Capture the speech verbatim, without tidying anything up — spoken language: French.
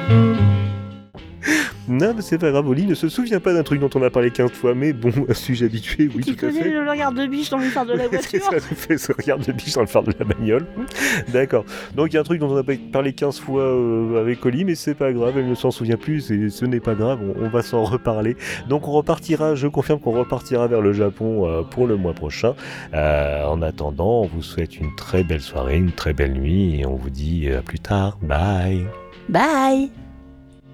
Non, mais c'est pas grave, Oli ne se souvient pas d'un truc dont on a parlé quinze fois, mais bon, un sujet habitué, oui, Tu tout à fait. connais le regard de biche dans le phare de la voiture? Ça nous fait ce regard de biche dans le phare de la bagnole. D'accord. Donc il y a un truc dont on a parlé quinze fois euh, avec Oli, mais c'est pas grave, elle ne s'en souvient plus, et ce n'est pas grave, on, on va s'en reparler. Donc on repartira, je confirme qu'on repartira vers le Japon euh, pour le mois prochain. Euh, en attendant, on vous souhaite une très belle soirée, une très belle nuit, et on vous dit à plus tard. Bye. Bye.